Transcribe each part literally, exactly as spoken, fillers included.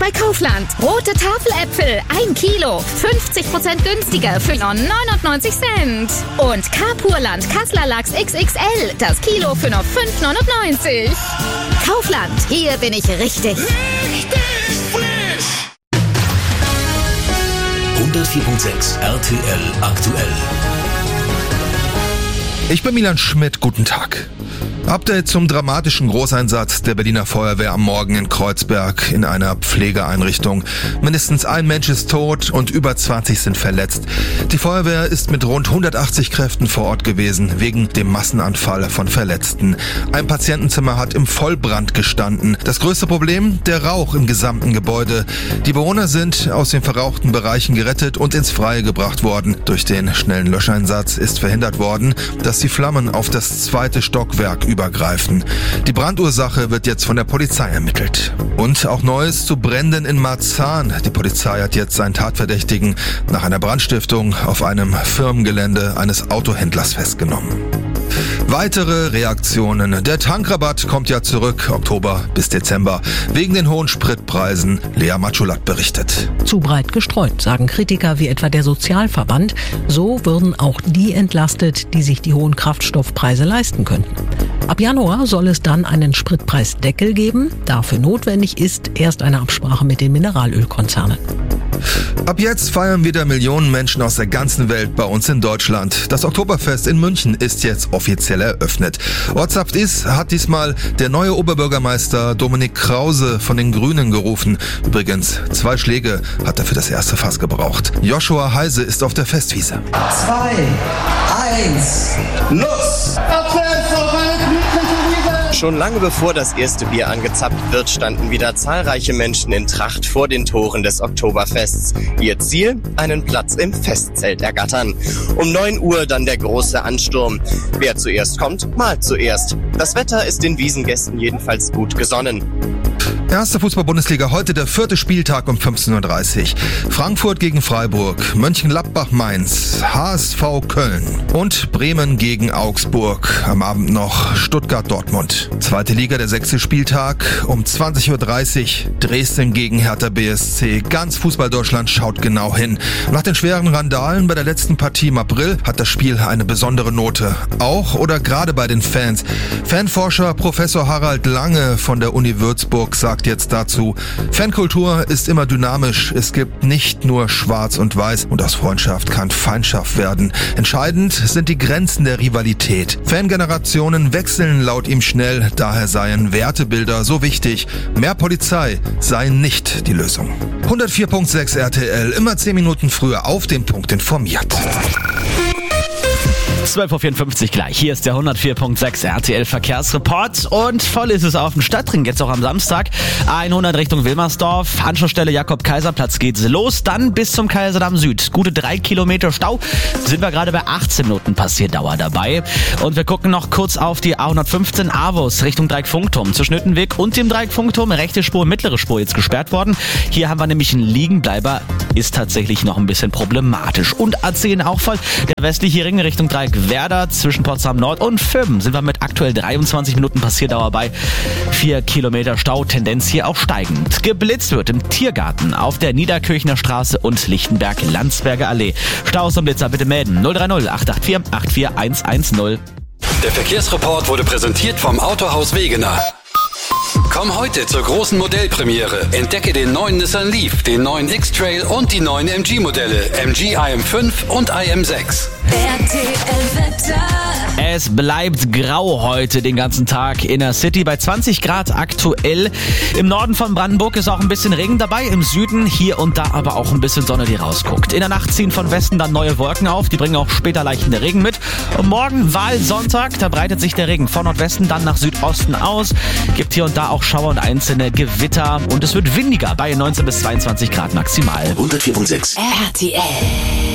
bei Kaufland. Rote Tafeläpfel, ein Kilo, fünfzig Prozent günstiger für nur neunundneunzig Cent. Und Carpurland Kassler Lachs X X L, das Kilo für nur fünf neunundneunzig. Kaufland, hier bin ich richtig. Richtig frisch! hundertvier Komma sechs R T L aktuell. Ich bin Milan Schmidt, guten Tag. Update zum dramatischen Großeinsatz der Berliner Feuerwehr am Morgen in Kreuzberg in einer Pflegeeinrichtung. Mindestens ein Mensch ist tot und über zwanzig sind verletzt. Die Feuerwehr ist mit rund hundertachtzig Kräften vor Ort gewesen, wegen dem Massenanfall von Verletzten. Ein Patientenzimmer hat im Vollbrand gestanden. Das größte Problem? Der Rauch im gesamten Gebäude. Die Bewohner sind aus den verrauchten Bereichen gerettet und ins Freie gebracht worden. Durch den schnellen Löscheinsatz ist verhindert worden, dass die Flammen auf das zweite Stockwerk übergreifen. Die Brandursache wird jetzt von der Polizei ermittelt. Und auch Neues zu Bränden in Marzahn. Die Polizei hat jetzt einen Tatverdächtigen nach einer Brandstiftung auf einem Firmengelände eines Autohändlers festgenommen. Weitere Reaktionen. Der Tankrabatt kommt ja zurück, Oktober bis Dezember, wegen den hohen Spritpreisen. Lea Matschulat berichtet. Zu breit gestreut, sagen Kritiker wie etwa der Sozialverband. So würden auch die entlastet, die sich die hohen Kraftstoffpreise leisten könnten. Ab Januar soll es dann einen Spritpreisdeckel geben. Dafür notwendig ist erst eine Absprache mit den Mineralölkonzernen. Ab jetzt feiern wieder Millionen Menschen aus der ganzen Welt bei uns in Deutschland. Das Oktoberfest in München ist jetzt offiziell eröffnet. Ortshaft ist, hat diesmal der neue Oberbürgermeister Dominik Krause von den Grünen gerufen. Übrigens, zwei Schläge hat er für das erste Fass gebraucht. Joshua Heise ist auf der Festwiese. Zwei, eins, los! Schon lange bevor das erste Bier angezapft wird, standen wieder zahlreiche Menschen in Tracht vor den Toren des Oktoberfests. Ihr Ziel? Einen Platz im Festzelt ergattern. Um neun Uhr dann der große Ansturm. Wer zuerst kommt, malt zuerst. Das Wetter ist den Wiesengästen jedenfalls gut gesonnen. Erste Fußball-Bundesliga, heute der vierte Spieltag um fünfzehn Uhr dreißig. Frankfurt gegen Freiburg, Mönchengladbach-Mainz, H S V Köln und Bremen gegen Augsburg. Am Abend noch Stuttgart-Dortmund. Zweite Liga, der sechste Spieltag um zwanzig Uhr dreißig. Dresden gegen Hertha B S C. Ganz Fußball-Deutschland schaut genau hin. Nach den schweren Randalen bei der letzten Partie im April hat das Spiel eine besondere Note. Auch oder gerade bei den Fans. Fanforscher Professor Harald Lange von der Uni Würzburg sagt jetzt dazu: Fankultur ist immer dynamisch. Es gibt nicht nur Schwarz und Weiß und aus Freundschaft kann Feindschaft werden. Entscheidend sind die Grenzen der Rivalität. Fangenerationen wechseln laut ihm schnell, daher seien Wertebilder so wichtig. Mehr Polizei sei nicht die Lösung. hundertvier Komma sechs R T L, immer zehn Minuten früher auf den Punkt informiert. zwölf Uhr vierundfünfzig gleich. Hier ist der hundertvier Komma sechs R T L Verkehrsreport und voll ist es auf dem Stadtring, jetzt auch am Samstag. A hundert Richtung Wilmersdorf, Anschlussstelle Jakob-Kaiser-Platz geht's los, dann bis zum Kaiserdamm Süd. Gute drei Kilometer Stau, sind wir gerade bei achtzehn Minuten Passierdauer dabei. Und wir gucken noch kurz auf die A hundertfünfzehn Avus Richtung Dreieck-Funkturm. Zwischen Hüttenweg und dem Dreieck-Funkturm, rechte Spur, mittlere Spur jetzt gesperrt worden. Hier haben wir nämlich einen Liegenbleiber, ist tatsächlich noch ein bisschen problematisch. Und A zehn auch voll, der westliche Ring Richtung Dreieck Werder zwischen Potsdam Nord und Föben sind wir mit aktuell dreiundzwanzig Minuten Passierdauer bei. vier Kilometer Stau, Tendenz hier auch steigend. Geblitzt wird im Tiergarten auf der Niederkirchner Straße und Lichtenberg-Landsberger Allee. Staus und Blitzer bitte melden. null drei null acht acht vier acht vier eins eins null. Der Verkehrsreport wurde präsentiert vom Autohaus Wegener. Komm heute zur großen Modellpremiere. Entdecke den neuen Nissan Leaf, den neuen X-Trail und die neuen M G-Modelle. M G I M fünf und I M sechs. R T L-Wetter. Es bleibt grau heute den ganzen Tag in der City bei zwanzig Grad aktuell. Im Norden von Brandenburg ist auch ein bisschen Regen dabei, im Süden hier und da aber auch ein bisschen Sonne, die rausguckt. In der Nacht ziehen von Westen dann neue Wolken auf, die bringen auch später leichten Regen mit. Und morgen Wahlsonntag, da breitet sich der Regen von Nordwesten dann nach Südosten aus. Gibt hier und da auch Schauer und einzelne Gewitter und es wird windiger bei neunzehn bis zweiundzwanzig Grad maximal. hundertvier Komma sechs R T L.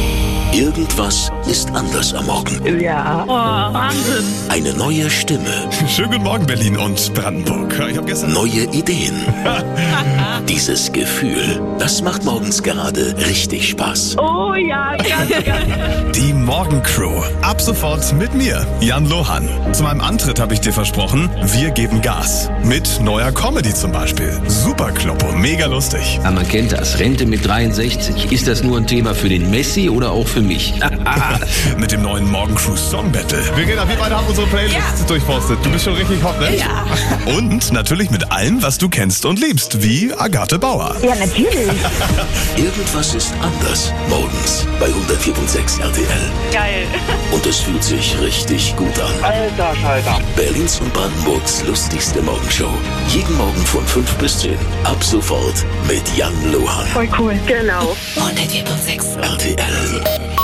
Irgendwas ist anders am Morgen. Ja. Oh, Wahnsinn. Eine neue Stimme. Schönen guten Morgen, Berlin und Brandenburg. Ich hab gestern... Neue Ideen. Dieses Gefühl, das macht morgens gerade richtig Spaß. Oh ja, ganz, ganz. Die Morgencrew. Ab sofort mit mir, Jan Lohan. Zu meinem Antritt habe ich dir versprochen, wir geben Gas. Mit neuer Comedy zum Beispiel. Super Kloppo, mega lustig. Ja, man kennt das. Rente mit dreiundsechzig. Ist das nur ein Thema für den Messi oder auch für mich? Mit dem neuen Morgencrew Song Battle. Verena, wir beide haben unsere Playlist ja. durchpostet. Du bist schon richtig hot, ne? Ja. Und natürlich mit allem, was du kennst und liebst, wie Agathe Bauer. Ja, natürlich. Irgendwas ist anders morgens bei hundertvier Komma sechs R T L. Geil. Und es fühlt sich richtig gut an. Alter Schalter. Berlins und Brandenburgs lustigste Morgenshow. Jeden Morgen von fünf bis zehn. Ab sofort mit Jan Lohan. Voll cool. Genau. hundertvier Komma sechs R T L.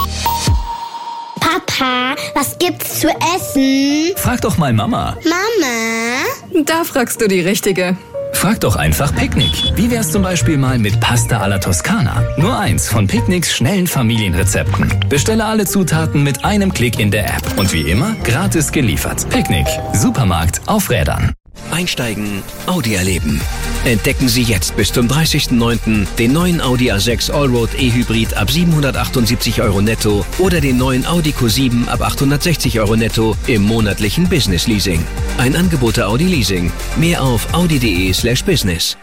Papa, was gibt's zu essen? Frag doch mal Mama. Mama? Da fragst du die Richtige. Frag doch einfach Picknick. Wie wär's zum Beispiel mal mit Pasta alla Toskana? Nur eins von Picknicks schnellen Familienrezepten. Bestelle alle Zutaten mit einem Klick in der App. Und wie immer, gratis geliefert. Picknick. Supermarkt auf Rädern. Einsteigen, Audi erleben. Entdecken Sie jetzt bis zum dreißigsten neunten den neuen Audi A sechs Allroad E-Hybrid ab siebenhundertachtundsiebzig Euro netto oder den neuen Audi Q sieben ab achthundertsechzig Euro netto im monatlichen Business Leasing. Ein Angebot der Audi Leasing. Mehr auf audi.de slash business.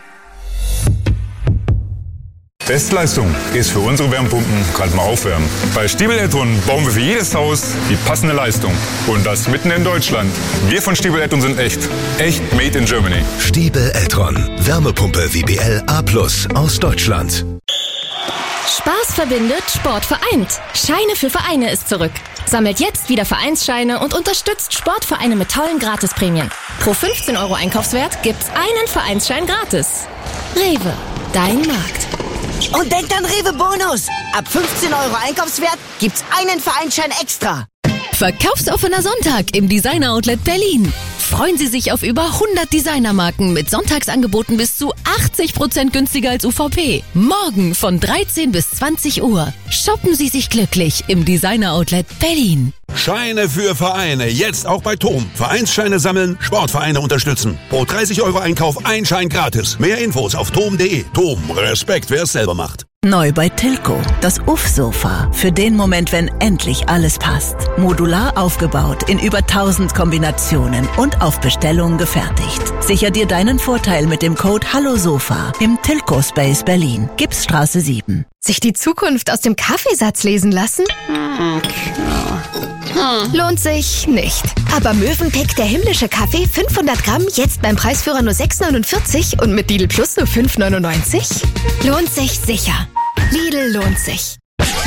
Bestleistung ist für unsere Wärmepumpen gerade mal aufwärmen. Bei Stiebel Eltron bauen wir für jedes Haus die passende Leistung. Und das mitten in Deutschland. Wir von Stiebel Eltron sind echt. Echt made in Germany. Stiebel Eltron. Wärmepumpe W B L A plus aus Deutschland. Spaß verbindet, Sport vereint. Scheine für Vereine ist zurück. Sammelt jetzt wieder Vereinsscheine und unterstützt Sportvereine mit tollen Gratisprämien. Pro fünfzehn Euro Einkaufswert gibt's einen Vereinsschein gratis. Rewe, dein Markt. Und denkt an Rewe Bonus. Ab fünfzehn Euro Einkaufswert gibt's einen Vereinsschein extra. Verkaufsoffener Sonntag im Designer Outlet Berlin. Freuen Sie sich auf über hundert Designermarken mit Sonntagsangeboten bis zu achtzig Prozent günstiger als U V P. Morgen von dreizehn bis zwanzig Uhr. Shoppen Sie sich glücklich im Designer Outlet Berlin. Scheine für Vereine, jetzt auch bei Tom. Vereinsscheine sammeln, Sportvereine unterstützen. Pro dreißig Euro Einkauf ein Schein gratis. Mehr Infos auf tom punkt de. Tom, Respekt, wer es selber macht. Neu bei Tilco, das Uff-Sofa. Für den Moment, wenn endlich alles passt. Modular aufgebaut, in über tausend Kombinationen und auf Bestellung gefertigt. Sicher dir deinen Vorteil mit dem Code HalloSofa im Tilco Space Berlin. Gipsstraße sieben. Sich die Zukunft aus dem Kaffeesatz lesen lassen? Lohnt sich nicht. Aber Mövenpick, der himmlische Kaffee, fünfhundert Gramm, jetzt beim Preisführer nur sechs neunundvierzig und mit Lidl Plus nur fünf neunundneunzig? Lohnt sich sicher. Lidl lohnt sich.